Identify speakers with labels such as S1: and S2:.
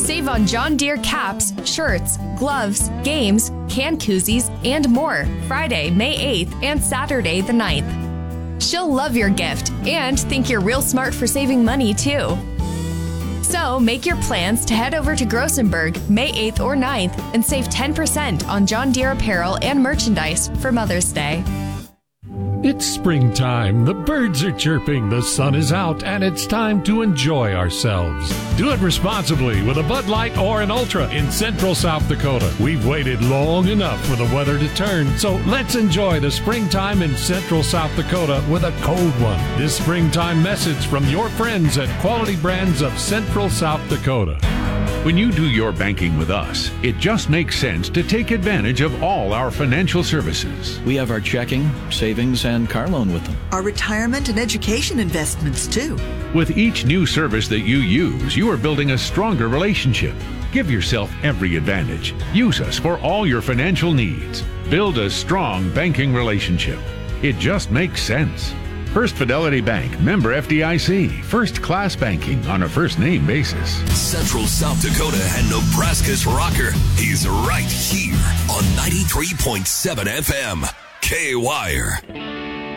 S1: Save on John Deere caps, shirts, gloves, games, can koozies, and more Friday, May 8th and Saturday the 9th. She'll love your gift and think you're real smart for saving money, too. So make your plans to head over to Grossenberg May 8th or 9th and save 10% on John Deere apparel and merchandise for Mother's Day.
S2: It's springtime, the birds are chirping, the sun is out, and it's time to enjoy ourselves. Do it responsibly with a Bud Light or an Ultra in Central South Dakota. We've waited long enough for the weather to turn, so let's enjoy the springtime in Central South Dakota with a cold one. This springtime message from your friends at Quality Brands of Central South Dakota.
S3: When you do your banking with us, it just makes sense to take advantage of all our financial services.
S4: We have our checking, savings, and car loan with them.
S5: Our retirement and education investments, too.
S3: With each new service that you use, you are building a stronger relationship. Give yourself every advantage. Use us for all your financial needs. Build a strong banking relationship. It just makes sense. First Fidelity Bank, member FDIC, first-class banking on a first-name basis.
S6: Central South Dakota and Nebraska's rocker. He's right here on 93.7 FM, K-Wire.